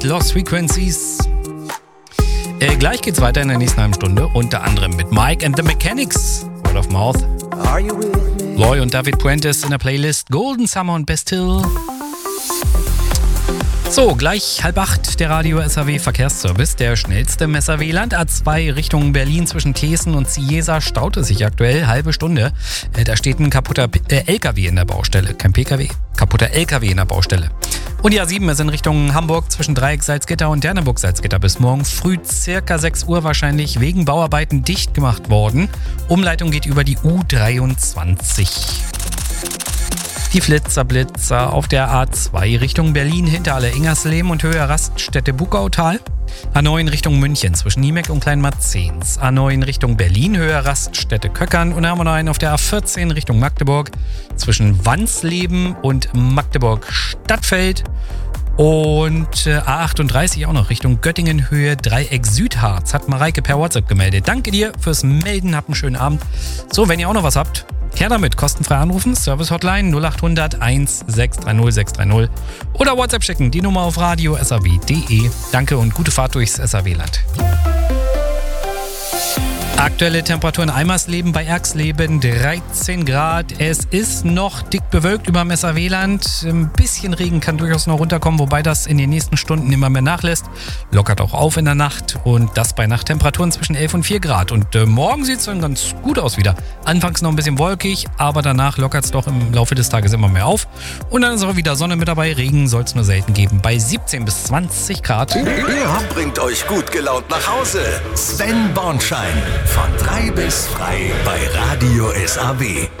Lost Frequencies. Gleich geht's weiter in der nächsten halben Stunde, unter anderem mit Mike and the Mechanics, Word of Mouth. Loy und David Puentes in der Playlist Golden Summer und Bastille. So, gleich 7:30 der Radio SAW Verkehrsservice. Der schnellste im SAW-Land. A2 Richtung Berlin zwischen Thesen und Ciesa staut es sich aktuell. Halbe Stunde. Da steht ein kaputter LKW in der Baustelle. Kein PKW, kaputter LKW in der Baustelle. Und die A7 ist in Richtung Hamburg zwischen Dreieck Salzgitter und Derneburg Salzgitter bis morgen früh circa 6 Uhr wahrscheinlich wegen Bauarbeiten dicht gemacht worden. Umleitung geht über die U23. Die Flitzer auf der A2 Richtung Berlin, Hinterhalle-Ingersleben und Höhe Raststätte Bugautal. A9 Richtung München zwischen Niemeck und Kleinmarzens. A9 Richtung Berlin, Höhe Raststätte Köckern. Und dann haben wir noch einen auf der A14 Richtung Magdeburg zwischen Wansleben und Magdeburg Stadtfeld. Und A38 auch noch Richtung Göttingen, Höhe Dreieck Südharz. Hat Mareike per WhatsApp gemeldet. Danke dir fürs Melden, habt einen schönen Abend. So, wenn ihr auch noch was habt, her damit, kostenfrei anrufen, Service-Hotline 0800 1630 630 oder WhatsApp schicken, die Nummer auf radio.saw.de. Danke und gute Fahrt durchs SAW-Land. Aktuelle Temperaturen Eimersleben bei Erxleben 13 Grad. Es ist noch dick bewölkt über dem SAW-Land. Ein bisschen Regen kann durchaus noch runterkommen, wobei das in den nächsten Stunden immer mehr nachlässt. Lockert auch auf in der Nacht und das bei Nachttemperaturen zwischen 11 und 4 Grad. Und morgen sieht es dann ganz gut aus wieder. Anfangs noch ein bisschen wolkig, aber danach lockert es doch im Laufe des Tages immer mehr auf. Und dann ist auch wieder Sonne mit dabei. Regen soll es nur selten geben bei 17 bis 20 Grad. Er bringt euch gut gelaunt nach Hause. Sven Bornschein. Von 3 bis frei bei Radio SAW.